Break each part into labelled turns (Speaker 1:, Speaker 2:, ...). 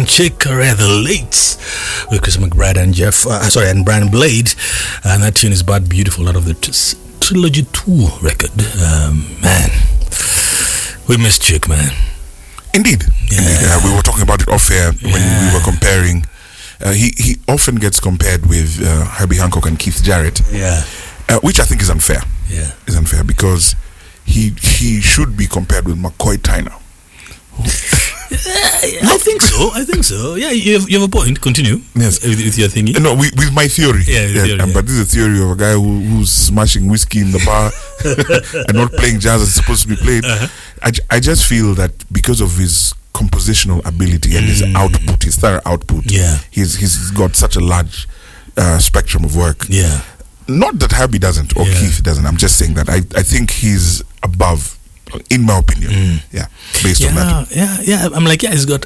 Speaker 1: Chick, rather late, with Chris McBride and and Brian Blade, and that tune is Bad Beautiful out of the Trilogy 2 record. Man, we miss Chick, man.
Speaker 2: Indeed. We were talking about it off air when we were comparing. He often gets compared with Herbie Hancock and Keith Jarrett, which I think is unfair. Is unfair because he should be compared with McCoy Tyner.
Speaker 1: I think so. Yeah, you have a point. Continue.
Speaker 2: Yes,
Speaker 1: with your thingy.
Speaker 2: No, with my theory. But this is a theory of a guy who's smashing whiskey in the bar and not playing jazz as it's supposed to be played. I just feel that because of his compositional ability and his output, his thorough output, he's got such a large spectrum of work. Not that Herbie doesn't or Keith doesn't. I'm just saying that I think he's above, in my opinion. Based on that.
Speaker 1: I'm like, he's got,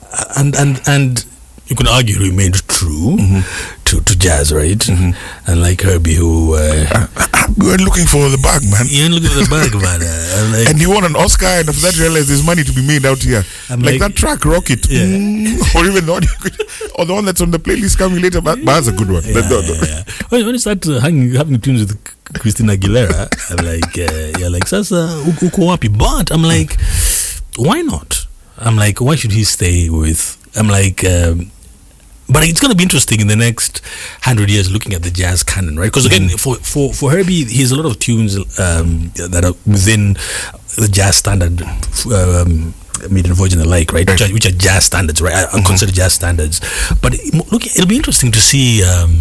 Speaker 1: and you can argue he remained true to jazz, right? And like Herbie, who
Speaker 2: we were looking for the bag, man.
Speaker 1: You ain't looking for the bag, man. Like,
Speaker 2: and he won an Oscar, and after that realized there's money to be made out here. Like that track, Rocket, or even or the one that's on the playlist coming later. But that's a good one.
Speaker 1: When you start having tunes with Christina Aguilera, I'm like, you're like, Sasa, uko wapi? But I'm like, why not? I'm like, why should he stay with? I'm like, but it's going to be interesting in the next 100 years looking at the jazz canon, right? Because again, for Herbie, he has a lot of tunes that are within the jazz standard, Maiden Voyage and the like, right? Which are jazz standards, right? Are considered jazz standards. But look, it'll be interesting to see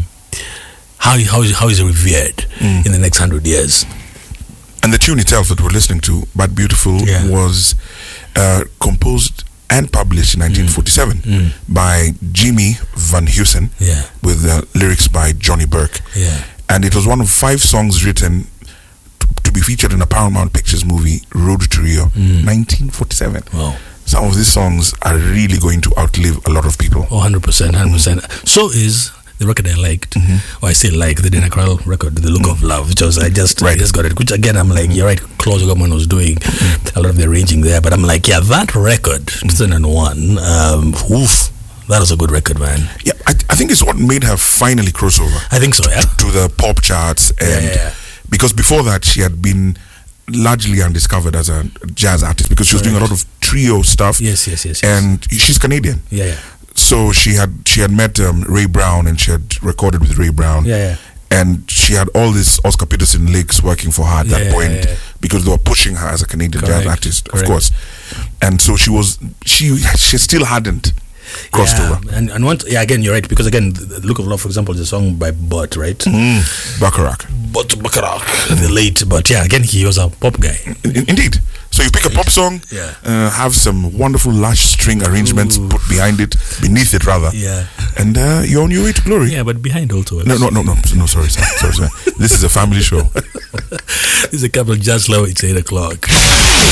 Speaker 1: how he's revered in the next 100 years.
Speaker 2: And the tune itself that we're listening to, Bad Beautiful, was composed and published in 1947 by Jimmy Van Heusen, with lyrics by Johnny Burke. And it was one of 5 songs written to be featured in a Paramount Pictures movie, Road to Rio, 1947. Wow. Some of these songs are really going to outlive a lot of people.
Speaker 1: 100%. So is the record I liked, or I say like, the Dana Crowell record, The Look of Love, which was I just got it. Which again, I'm like, you're right, Klaus Ogerman was doing a lot of the arranging there, but I'm like, that record, 2001, that was a good record, man.
Speaker 2: Yeah, I think it's what made her finally cross over.
Speaker 1: I think so,
Speaker 2: to the pop charts, and because before that she had been largely undiscovered as a jazz artist because she was doing a lot of trio stuff. Yes. And she's Canadian. So she had met Ray Brown, and she had recorded with Ray Brown. And she had all these Oscar Peterson licks working for her at that point because they were pushing her as a Canadian jazz artist, of course. And so she still hadn't crossed over.
Speaker 1: And once, again, you're right, because again, The Look of Love, for example, is a song by Burt, right?
Speaker 2: Bacharach,
Speaker 1: the late, but again, he was a pop guy.
Speaker 2: Indeed. So you pick a pop song, have some wonderful lush string arrangements put beneath it rather, and you're on your way to glory.
Speaker 1: Yeah, but behind also.
Speaker 2: No, sorry. This is a family show.
Speaker 1: This is a couple of jazz low. It's 8 o'clock.